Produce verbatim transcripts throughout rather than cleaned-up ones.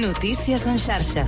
Notícies en xarxa.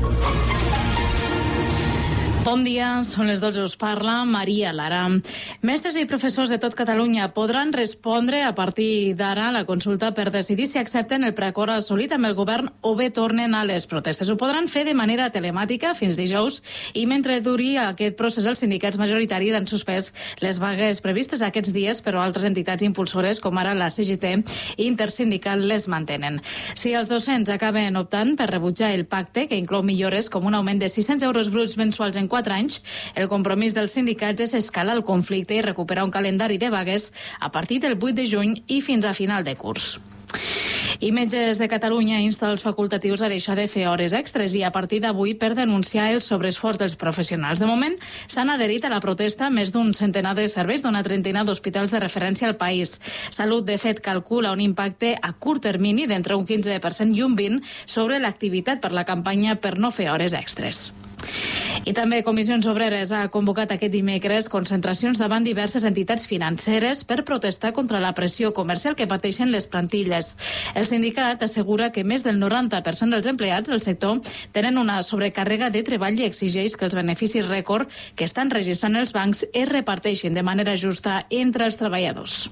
Bon dia, són les dotze, us parla Maria Lara. Mestres i professors de tot Catalunya podran respondre a partir d'ara a la consulta per decidir si accepten el preacord assolit amb el govern o bé tornen a les protestes. Ho podran fer de manera telemàtica fins dijous i mentre duri aquest procés els sindicats majoritaris han suspès les vagues previstes aquests dies, però altres entitats impulsores com ara la C G T i Intersindical les mantenen. Si els docents acaben optant per rebutjar el pacte, que inclou millores com un augment de sis-cents euros bruts mensuals en quatre anys, el compromís dels sindicats és escalar el conflicte i recuperar un calendari de vagues a partir del vuit de juny i fins a final de curs. I Metges de Catalunya insta els facultatius a deixar de fer hores extres i a partir d'avui per denunciar el sobreesforç dels professionals. De moment, s'han adherit a la protesta més d'un centenar de serveis d'una trentena d'hospitals de referència al país. Salut, de fet, calcula un impacte a curt termini d'entre un quinze per cent i un vint per cent sobre l'activitat per la campanya per no fer hores extres. I també Comissions Obreres ha convocat aquest dimecres concentracions davant diverses entitats financeres per protestar contra la pressió comercial que pateixen les plantilles. El sindicat assegura que més del noranta per cent dels empleats del sector tenen una sobrecàrrega de treball i exigeix que els beneficis rècord que estan registrant els bancs es reparteixin de manera justa entre els treballadors.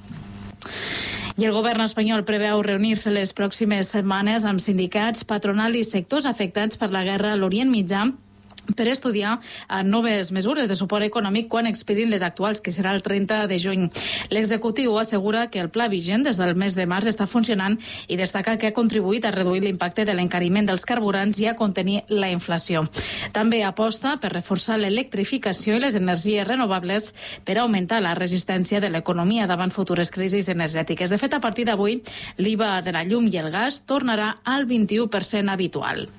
I el govern espanyol preveu reunir-se les pròximes setmanes amb sindicats, patronal i sectors afectats per la guerra a l'Orient Mitjà per estudiar noves mesures de suport econòmic quan expirin les actuals, que serà el trenta de juny. L'executiu assegura que el pla vigent des del mes de març està funcionant i destaca que ha contribuït a reduir l'impacte de l'encariment dels carburants i a contenir la inflació. També aposta per reforçar l'electrificació i les energies renovables per augmentar la resistència de l'economia davant futures crisis energètiques. De fet, a partir d'avui, l'I V A de la llum i el gas tornarà al vint-i-u per cent habitual.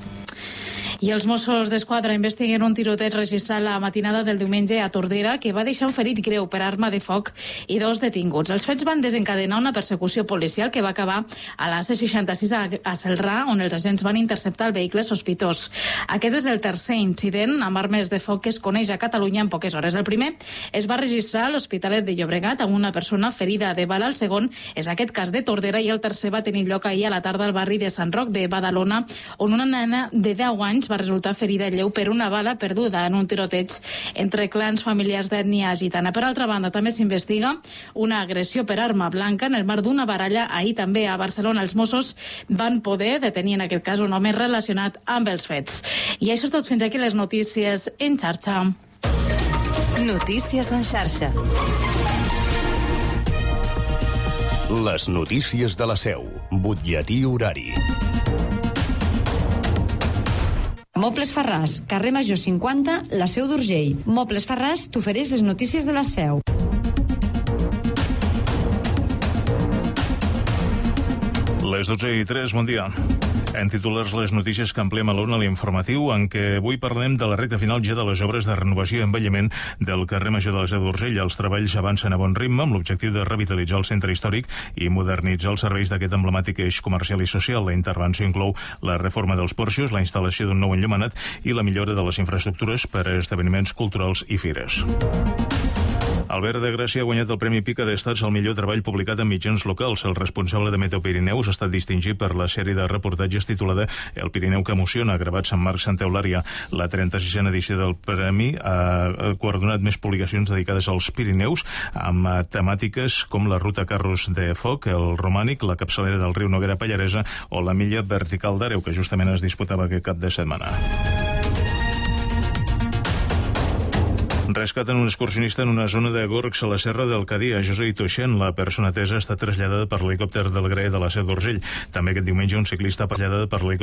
I els Mossos d'Esquadra investiguen un tiroteig registrat la matinada del diumenge a Tordera que va deixar un ferit greu per arma de foc i dos detinguts. Els fets van desencadenar una persecució policial que va acabar a la C seixanta-sis a Celrà, on els agents van interceptar el vehicle sospitós. Aquest és el tercer incident amb armes de foc que es coneix a Catalunya en poques hores. El primer es va registrar a l'Hospitalet de Llobregat amb una persona ferida de bala. El segon és aquest cas de Tordera i el tercer va tenir lloc ahir a la tarda al barri de Sant Roc de Badalona, on una nena de deu anys va resultar ferida lleu per una bala perduda en un tiroteig entre clans familiars d'ètnia gitana. Per altra banda, també s'investiga una agressió per arma blanca en el marc d'una baralla. Ahir també a Barcelona els Mossos van poder detenir en aquest cas un home relacionat amb els fets. I això és tot, fins aquí les notícies en xarxa. Notícies en xarxa. Les notícies de la Seu. Butlletí horari. Mobles Farràs, carrer Major cinquanta, la Seu d'Urgell. Mobles Farràs t'ofereix les notícies de la Seu. Les dotze i tres, bon dia. En titulars, les notícies que ampliem a l'una a l'informatiu, en què avui parlem de la recta final ja de les obres de renovació i envelliment del carrer Major de la Seu d'Urgell. Els treballs avancen a bon ritme amb l'objectiu de revitalitzar el centre històric i modernitzar els serveis d'aquest emblemàtic eix comercial i social. La intervenció inclou la reforma dels porxos, la instal·lació d'un nou enllumenat i la millora de les infraestructures per a esdeveniments culturals i fires. Albert de Gràcia ha guanyat el Premi Pica d'Estats al millor treball publicat en mitjans locals. El responsable de Meteo Pirineus ha estat distingit per la sèrie de reportatges titulada El Pirineu que emociona, gravats amb Marc Santaeulària. La trenta-sisena edició del Premi ha guardonat més publicacions dedicades als Pirineus amb temàtiques com la ruta Carros de Foc, el Romànic, la capçalera del riu Noguera Pallaresa o la milla vertical d'Àreu, que justament es disputava aquest cap de setmana. Rescaten un excursionista en una zona de gorgs a la Serra del Cadí. A José Itoixen, la persona atesa, està traslladada per l'helicòpter del G R E de la Seu d'Urgell. També aquest diumenge un ciclista traslladada per l'helicòpter